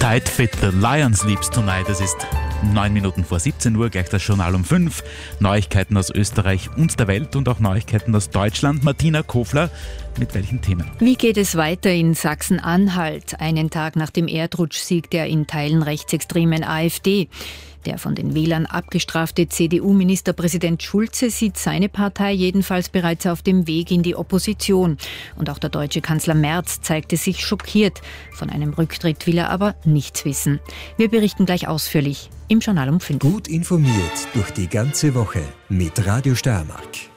Tide Fit, The Lion Sleeps Tonight. Es ist 9 Minuten vor 17 Uhr, gleich das Journal um 5. Neuigkeiten aus Österreich und der Welt und auch Neuigkeiten aus Deutschland. Martina Kofler, mit welchen Themen? Wie geht es weiter in Sachsen-Anhalt? Einen Tag nach dem Erdrutschsieg der in Teilen rechtsextremen AfD. Der von den Wählern abgestrafte CDU-Ministerpräsident Schulze sieht seine Partei jedenfalls bereits auf dem Weg in die Opposition. Und auch der deutsche Kanzler Merz zeigte sich schockiert. Von einem Rücktritt will er aber nichts wissen. Wir berichten gleich ausführlich im Journal um 5. Gut informiert durch die ganze Woche mit Radio Steiermark.